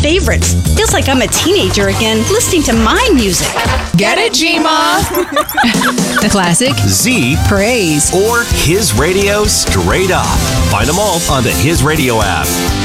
favorites. Feels like I'm a teenager again, listening to my music. Get it, G-Ma? The classic, Z, praise, or His Radio straight up. Find them all on the His Radio app.